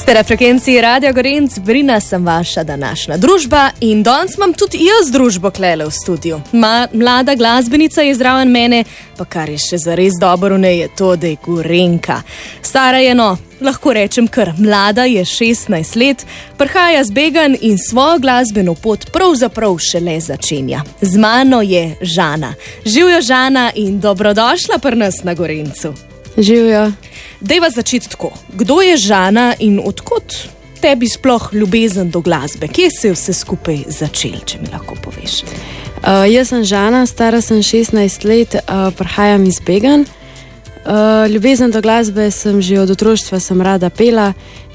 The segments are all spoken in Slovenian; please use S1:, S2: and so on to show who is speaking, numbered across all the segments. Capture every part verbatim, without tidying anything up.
S1: Ste na frekvenciji Radia Gorenc, Brina sem vaša današnja družba in danes imam tudi jaz družbo klele v studiu. Ma, mlada glasbenica je zraven mene, pa kar je še zares dobro v njej je to, da je Gorenka. Stara je no, lahko rečem kar mlada, je šestnajst let, prihaja zbegan in svojo glasbeno pot pravzaprav šele začenja. Z mano je Žana. Živjo Žana in dobrodošla pri nas na Gorencu.
S2: Živjo.
S1: Dejva začeti tako. Kdo je Žana in odkot tebi sploh ljubezen do glasbe? Kje se je vse skupaj začel, če mi lahko poveš?
S2: Uh, jaz sem Žana, stara sem šestnajst let, uh, prihajam iz Began. Uh, ljubezen do glasbe sem že od otroštva sem rada pela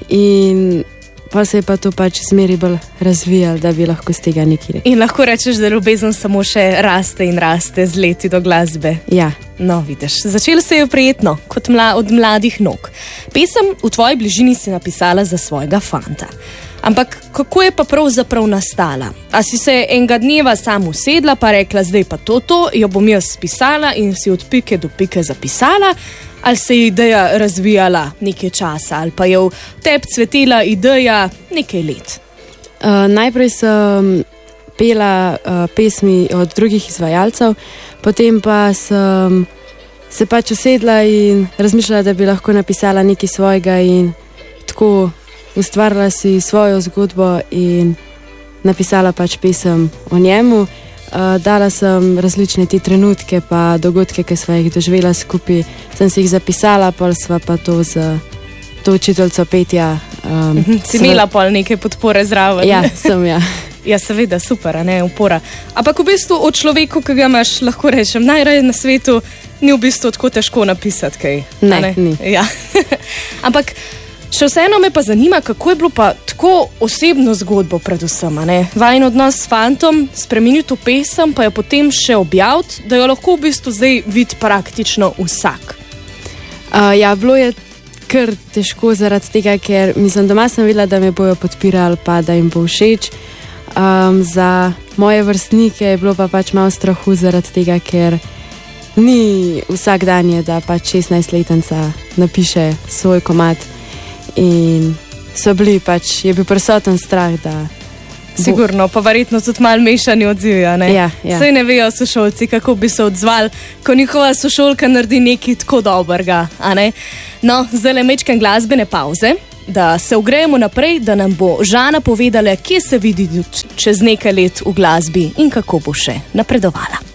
S2: in pa se je pa to pač zmeri bolj razvijalo, da bi lahko z tega nekaj rekli.
S1: In lahko rečeš, da ljubezen samo še raste in raste z leti do glasbe?
S2: Ja.
S1: No, vidiš, začelo se je prijetno, kot mla, od mladih nog. Pesem v tvoji bližini si napisala za svojega fanta. Ampak kako je pa pravzaprav nastala? A si se enega dneva sam usedla pa rekla, zdaj pa to, to, jo bom jaz spisala in si od pike do pike zapisala? Ali se je ideja razvijala nekaj časa, ali pa je v tebi cvetela ideja nekaj let?
S2: Uh, najprej sem pela uh, pesmi od drugih izvajalcev, potem pa sem se pač usedla in razmišljala, da bi lahko napisala nekaj svojega in tako ustvarila si svojo zgodbo in napisala pač pesem o njemu. Uh, dala sem različne te trenutke pa dogodke, ki sva jih doživela skupaj, sem si jih zapisala, pol sva pa to z to učiteljico petja. Um,
S1: si imela pol neke podpore zraven?
S2: Ja, sem, ja.
S1: Ja, seveda, super, a ne, upora. Ampak v bistvu od človeku, ki ga imaš, lahko rečem, najraje na svetu, ni v bistvu tako težko napisati kaj.
S2: Ne, ne? ni.
S1: Ja. Ampak še vseeno me pa zanima, kako je bilo pa tako osebno zgodbo predvsem, a ne? Vajin odnos s fantom, spremeniti v pesem, pa jo potem še objaviti, da jo lahko v bistvu zdaj vidi praktično vsak.
S2: Uh, ja, bilo je kar težko zaradi tega, ker mislim, doma sem videla, da me bojo podpirali, pa da jim bo všeč. Um, za moje vrstnike je bilo pa pač malo strahu zaradi tega, ker ni vsak dan je, da pač šestnajstletnica napiše svoj komad. In so bili pač, je bil prisoten strah, da...
S1: Sigurno, pa verjetno tudi malo mešani odzivi, a ne?
S2: Ja, ja.
S1: Saj ne vejo sošolci, kako bi se odzvali, ko njihova sošolka naredi nekaj tako dobrega, a ne? No, zdaj le mečkam glasbene pauze, da se ugrejemo naprej, da nam bo Žana povedala, kje se vidi čez nekaj let v glasbi in kako bo še napredovala.